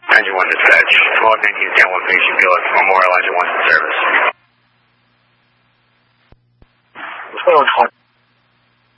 Engine 1 dispatch, 1219 San Juan Patient Buick, Memorial Engine 1 in service. What's going on?